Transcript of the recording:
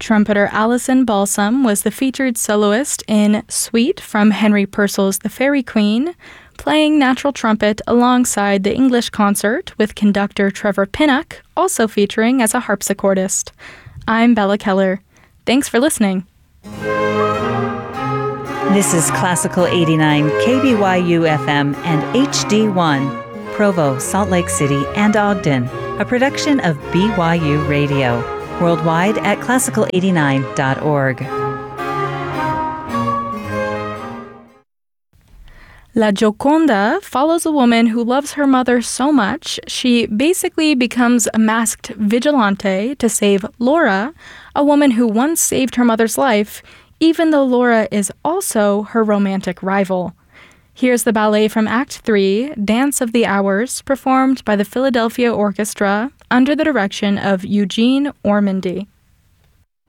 Trumpeter Alison Balsam was the featured soloist in Suite from Henry Purcell's The Fairy Queen, playing natural trumpet alongside the English concert with conductor Trevor Pinnock, also featuring as a harpsichordist. I'm Bella Keller. Thanks for listening. This is Classical 89, KBYU FM and HD1, Provo, Salt Lake City, and Ogden, a production of BYU Radio. Worldwide at classical89.org. La Gioconda follows a woman who loves her mother so much, she basically becomes a masked vigilante to save Laura, a woman who once saved her mother's life, even though Laura is also her romantic rival. Here's the ballet from Act 3, Dance of the Hours, performed by the Philadelphia Orchestra under the direction of Eugene Ormandy.